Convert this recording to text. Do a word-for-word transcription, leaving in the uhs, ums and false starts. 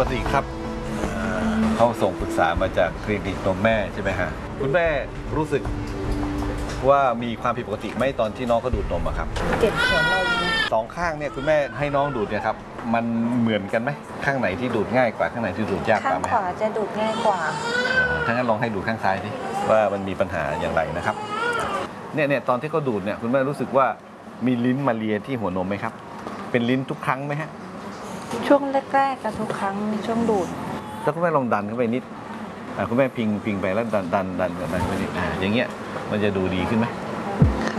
วัสดีครับเขาส่งปรึกษามาจากคลินิกนมแม่ใช่ไหมฮะคุณแม่รู้สึกว่ามีความผิดปกติไหมตอนที่น้องเขาดูดนมอะครับเจ็บหัวนมสองข้างเนี่ยคุณแม่ให้น้องดูดเนี่ยครับมันเหมือนกันไหมข้างไหนที่ดูดง่ายกว่าข้างไหนที่ดูดยากกว่าไหมข้างขวาจะดูดง่ายกว่าถ้างั้นลองให้ดูข้างซ้ายดิว่ามันมีปัญหาอย่างไรนะครับเนี่ยเนี่ยตอนที่เขาดูดเนี่ยคุณแม่รู้สึกว่ามีลิ้นมาเลียที่หัวนมไหมครับเป็นลิ้นทุกครั้งไหมฮะช่วงแรกๆกับทุกครั้งช่วงดูดถ้าคุณแม่ลองดันเข้าไปนิดคุณแม่พิงพิงไปแล้วดันดันดันดันไปนิดอ่าอย่างเงี้ยมันจะดูดีขึ้นไหม